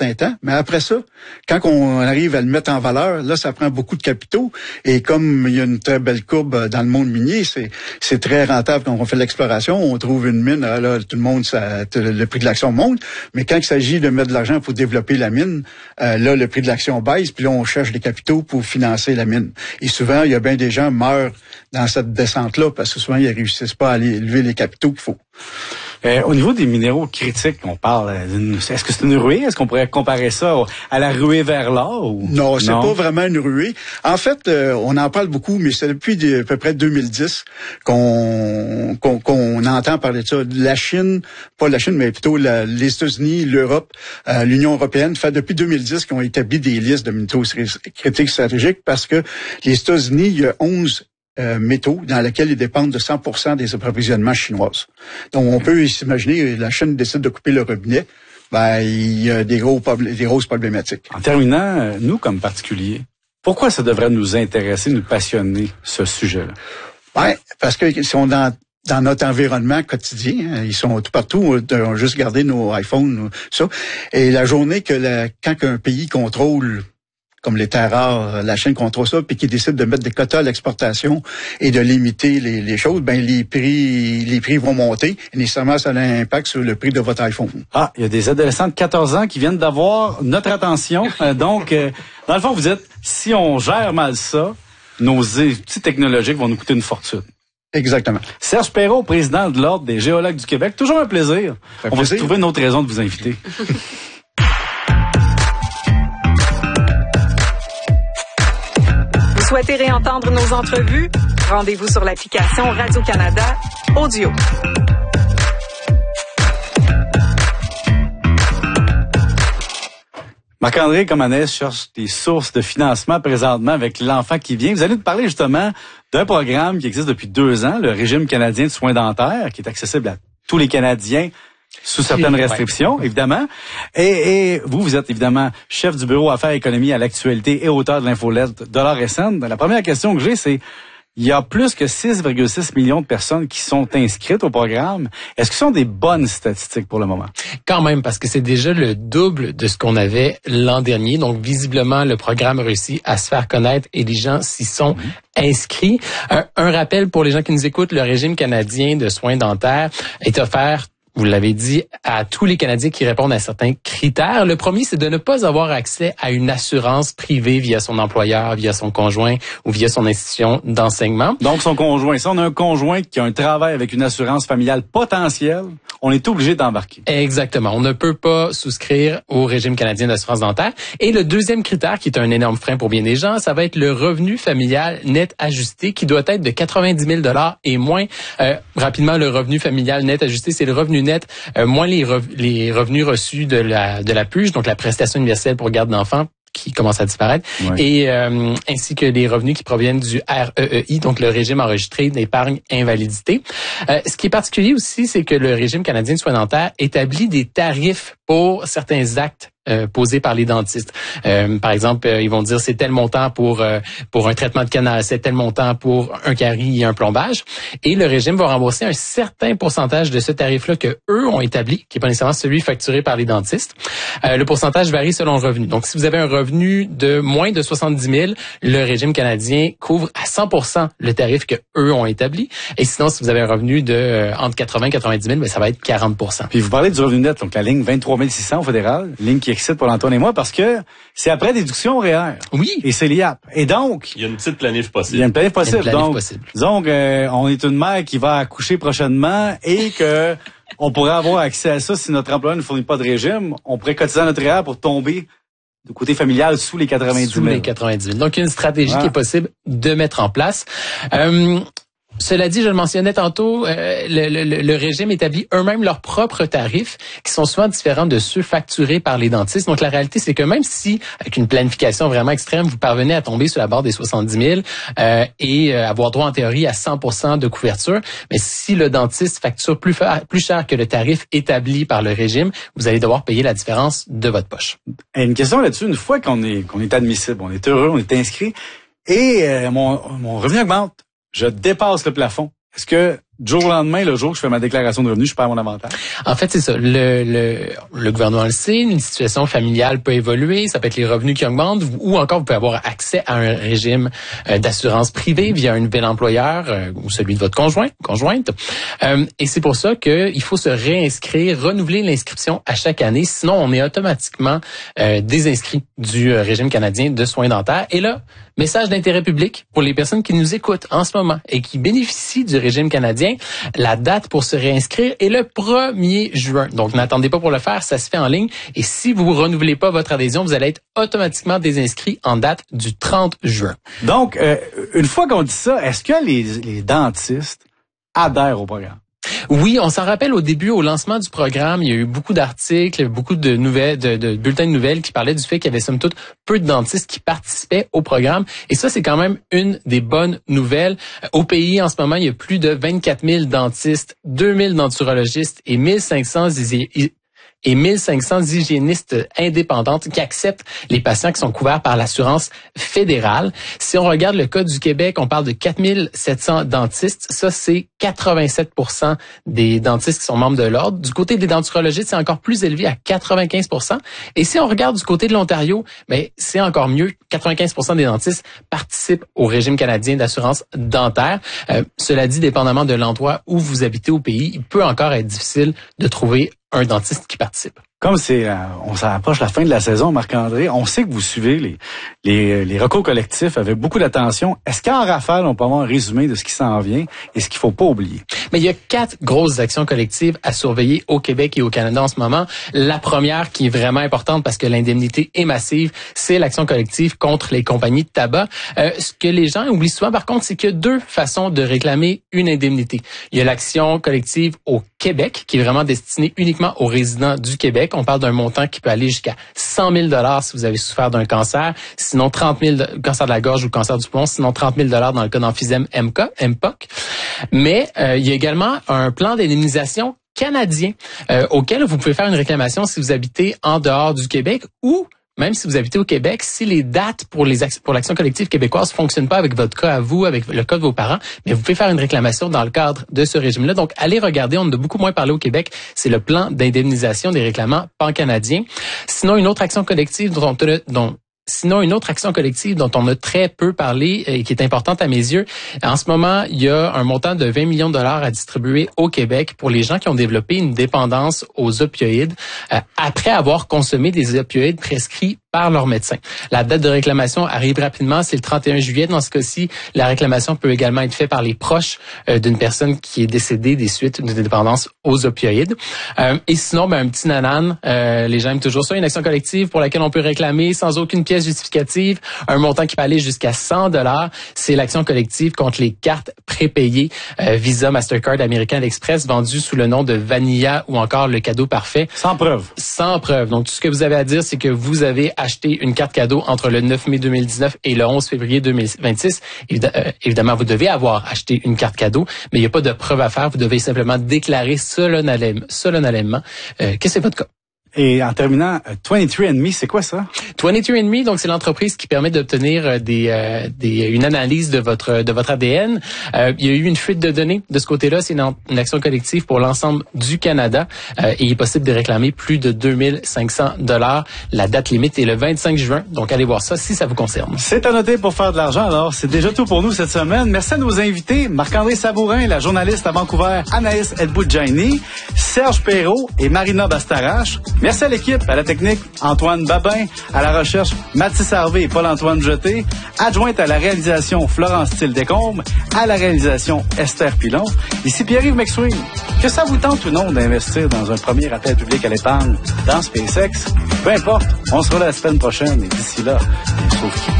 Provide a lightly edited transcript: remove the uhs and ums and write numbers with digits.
certain temps, mais après ça, quand on arrive à le mettre en valeur, là, ça prend beaucoup de capitaux. Et comme il y a une très belle courbe dans le monde minier, c'est très rentable quand on fait l'exploration. On trouve une mine, là, tout le monde, le prix de l'action monte. Mais quand il s'agit de mettre de l'argent pour développer la mine, là, le prix de l'action baisse, puis là, on cherche des capitaux pour financer la mine. Et souvent, il y a bien des gens qui meurent dans cette descente-là parce que souvent, ils ne réussissent pas à aller lever les capitaux qu'il faut. Au niveau des minéraux critiques, on parle est-ce que c'est une ruée? Est-ce qu'on pourrait comparer ça à la ruée vers l'or? Ou... Non, c'est pas vraiment une ruée. En fait, on en parle beaucoup, mais c'est depuis à peu près 2010 qu'on entend parler de ça. La Chine, pas la Chine, mais plutôt les États-Unis, l'Europe, l'Union européenne, fait depuis 2010 qu'ils ont établi des listes de minéraux critiques stratégiques parce que les États-Unis, il y a 11 métaux dans lesquels ils dépendent de 100% des approvisionnements chinoises. Donc, on peut s'imaginer, la Chine décide de couper le robinet, il y a des grosses problématiques. En terminant, nous, comme particuliers, pourquoi ça devrait nous intéresser, nous passionner, ce sujet-là? Ouais, parce que si on dans notre environnement quotidien, ils sont tout partout, on a juste gardé nos iPhones, ça. Et la journée quand un pays contrôle comme les terres rares, la Chine contrôle ça, puis qui décide de mettre des quotas à l'exportation et de limiter les choses, les prix vont monter. Et nécessairement, ça a un impact sur le prix de votre iPhone. Ah, il y a des adolescents de 14 ans qui viennent d'avoir notre attention. Donc, dans le fond, vous dites, si on gère mal ça, nos outils technologiques vont nous coûter une fortune. Exactement. Serge Perrault, président de l'Ordre des géologues du Québec. Toujours un plaisir. On va se trouver une autre raison de vous inviter. Vous souhaitez réentendre nos entrevues? Rendez-vous sur l'application Radio-Canada Audio. Marc-André Comanès cherche des sources de financement présentement avec l'enfant qui vient. Vous allez nous parler justement d'un programme qui existe depuis 2 ans, le Régime canadien de soins dentaires, qui est accessible à tous les Canadiens sous certaines restrictions, évidemment. Et vous êtes évidemment chef du bureau Affaires et économie à l'actualité et auteur de l'infolette $SN. La première question que j'ai, c'est il y a plus que 6,6 millions de personnes qui sont inscrites au programme. Est-ce que ce sont des bonnes statistiques pour le moment? Quand même, parce que c'est déjà le double de ce qu'on avait l'an dernier. Donc, visiblement, le programme réussit à se faire connaître et les gens s'y sont inscrits. Un rappel pour les gens qui nous écoutent, le régime canadien de soins dentaires est offert, vous l'avez dit, à tous les Canadiens qui répondent à certains critères. Le premier, c'est de ne pas avoir accès à une assurance privée via son employeur, via son conjoint ou via son institution d'enseignement. Donc, son conjoint. Si on a un conjoint qui a un travail avec une assurance familiale potentielle, on est obligé d'embarquer. Exactement. On ne peut pas souscrire au régime canadien d'assurance dentaire. Et le deuxième critère, qui est un énorme frein pour bien des gens, ça va être le revenu familial net ajusté, qui doit être de 90 000 $ et moins. Rapidement, le revenu familial net ajusté, c'est le revenu net moins les revenus reçus de la PUJ, donc la prestation universelle pour garde d'enfants, qui commence à disparaître, et ainsi que les revenus qui proviennent du REEI, donc le régime enregistré d'épargne invalidité. Ce qui est particulier aussi, c'est que le régime canadien de soins dentaires établit des tarifs pour certains actes posés par les dentistes. Par exemple, ils vont dire c'est tel montant pour un traitement de canal, c'est tel montant pour un carie et un plombage, et le régime va rembourser un certain pourcentage de ce tarif-là que eux ont établi, qui est pas nécessairement celui facturé par les dentistes. Le pourcentage varie selon le revenu. Donc, si vous avez un revenu de moins de 70 000, le régime canadien couvre à 100% le tarif que eux ont établi. Et sinon, si vous avez un revenu de entre 80 et 90 000, ça va être 40%. Puis vous parlez du revenu net, donc la ligne 23 600 au fédéral, ligne qui excite pour Antoine et moi parce que c'est après déduction REER. Oui. Et c'est l'IAP. Et donc... Il y a une petite planif possible. Il y a une planif possible. Donc, on est une mère qui va accoucher prochainement et que on pourrait avoir accès à ça si notre employeur ne fournit pas de régime. On pourrait cotiser à notre REER pour tomber du côté familial sous les 90 000. Sous les 90 000. Donc, il y a une stratégie qui est possible de mettre en place. Cela dit, je le mentionnais tantôt, le régime établit eux-mêmes leurs propres tarifs qui sont souvent différents de ceux facturés par les dentistes. Donc, la réalité, c'est que même si, avec une planification vraiment extrême, vous parvenez à tomber sur la barre des 70 000 et avoir droit en théorie à 100% de couverture, mais si le dentiste facture plus cher que le tarif établi par le régime, vous allez devoir payer la différence de votre poche. Et une question là-dessus, une fois qu'on est admissible, on est heureux, on est inscrit et mon revenu augmente, je dépasse le plafond. Est-ce que du jour au lendemain, le jour que je fais ma déclaration de revenus, je perds mon avantage? En fait, c'est ça. Le gouvernement le sait, une situation familiale peut évoluer, ça peut être les revenus qui augmentent, ou encore vous pouvez avoir accès à un régime d'assurance privée via un nouvel employeur ou celui de votre conjointe. Et c'est pour ça qu'il faut se réinscrire, renouveler l'inscription à chaque année, sinon on est automatiquement désinscrit du régime canadien de soins dentaires. Et là, message d'intérêt public pour les personnes qui nous écoutent en ce moment et qui bénéficient du régime canadien. La date pour se réinscrire est le 1er juin. Donc, n'attendez pas pour le faire, ça se fait en ligne. Et si vous ne renouvelez pas votre adhésion, vous allez être automatiquement désinscrit en date du 30 juin. Donc, une fois qu'on dit ça, est-ce que les dentistes adhèrent au programme? Oui, on s'en rappelle au début, au lancement du programme, il y a eu beaucoup d'articles, beaucoup de nouvelles, de bulletins de nouvelles qui parlaient du fait qu'il y avait somme toute peu de dentistes qui participaient au programme. Et ça, c'est quand même une des bonnes nouvelles. Au pays, en ce moment, il y a plus de 24 000 dentistes, 2 000 denturologistes et 1 500 hygiénistes indépendantes qui acceptent les patients qui sont couverts par l'assurance fédérale. Si on regarde le cas du Québec, on parle de 4 700 dentistes. Ça, c'est 87% des dentistes qui sont membres de l'ordre. Du côté des denturologistes, c'est encore plus élevé à 95%. Et si on regarde du côté de l'Ontario, c'est encore mieux. 95% des dentistes participent au régime canadien d'assurance dentaire. Cela dit, dépendamment de l'endroit où vous habitez au pays, il peut encore être difficile de trouver un dentiste qui participe. Comme on s'approche la fin de la saison, Marc-André, on sait que vous suivez les recours collectifs avec beaucoup d'attention. Est-ce qu'en rafale, on peut avoir un résumé de ce qui s'en vient et ce qu'il faut pas oublier? Mais il y a 4 grosses actions collectives à surveiller au Québec et au Canada en ce moment. La première, qui est vraiment importante parce que l'indemnité est massive, c'est l'action collective contre les compagnies de tabac. Ce que les gens oublient souvent, par contre, c'est qu'il y a 2 façons de réclamer une indemnité. Il y a l'action collective au Québec, qui est vraiment destinée uniquement aux résidents du Québec. On parle d'un montant qui peut aller jusqu'à 100 000 $ si vous avez souffert d'un cancer, sinon 30 000 cancer de la gorge ou cancer du poumon, sinon 30 000 $ dans le cas d'emphysème MPOC. Mais il y a également un plan d'indemnisation canadien auquel vous pouvez faire une réclamation si vous habitez en dehors du Québec ou même si vous habitez au Québec, si les dates pour l'action collective québécoise fonctionnent pas avec votre cas à vous, avec le cas de vos parents, mais vous pouvez faire une réclamation dans le cadre de ce régime-là. Donc, allez regarder, on en a beaucoup moins parlé au Québec, c'est le plan d'indemnisation des réclamants pan-canadiens. Sinon, une autre action collective dont on a très peu parlé et qui est importante à mes yeux. En ce moment, il y a un montant de 20 millions de dollars à distribuer au Québec pour les gens qui ont développé une dépendance aux opioïdes après avoir consommé des opioïdes prescrits par leur médecin. La date de réclamation arrive rapidement, c'est le 31 juillet. Dans ce cas-ci, la réclamation peut également être faite par les proches d'une personne qui est décédée des suites d'une dépendance aux opioïdes. Et sinon, un petit nanan, les gens aiment toujours ça, une action collective pour laquelle on peut réclamer sans aucune pièce justificative un montant qui peut aller jusqu'à 100 $. C'est l'action collective contre les cartes prépayées Visa, Mastercard, American Express vendues sous le nom de Vanilla ou encore le cadeau parfait. Sans preuve. Sans preuve. Donc, tout ce que vous avez à dire, c'est que vous avez acheté une carte cadeau entre le 9 mai 2019 et le 11 février 2026. Évidemment, vous devez avoir acheté une carte cadeau, mais il n'y a pas de preuve à faire. Vous devez simplement déclarer solennellement que c'est votre cas. Et en terminant, 23andMe, c'est quoi ça? 23andMe, donc c'est l'entreprise qui permet d'obtenir une analyse de votre ADN. Il y a eu une fuite de données de ce côté-là. C'est une action collective pour l'ensemble du Canada. Et il est possible de réclamer plus de 2 500 $. La date limite est le 25 juin. Donc allez voir ça si ça vous concerne. C'est à noter pour faire de l'argent. Alors, c'est déjà tout pour nous cette semaine. Merci à nos invités, Marc-André Sabourin, la journaliste à Vancouver, Anaïs Edboudjaini, Serge Perrault et Marina Bastarache. Merci à l'équipe, à la technique, Antoine Babin, à la recherche, Mathis Harvey et Paul-Antoine Jeté, adjointe à la réalisation, Florence Thiel-Descombes, à la réalisation, Esther Pilon. Ici Pierre-Yves McSween. Que ça vous tente ou non d'investir dans un premier appel public à l'épargne dans SpaceX, peu importe, on sera là la semaine prochaine et d'ici là, sauf qui